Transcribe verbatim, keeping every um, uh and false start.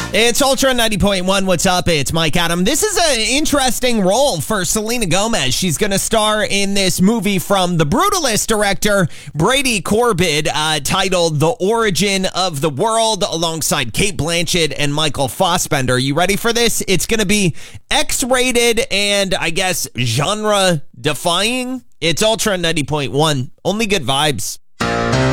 It's Ultra ninety point one. What's up? It's Mike Adam. This is an interesting role for Selena Gomez. She's going to star in this movie from The Brutalist director Brady Corbett, uh, titled The Origin of the World, alongside Cate Blanchett and Michael Fassbender. You ready for this? It's going to be X-rated and, I guess, genre-defying. It's Ultra ninety point one. Only good vibes.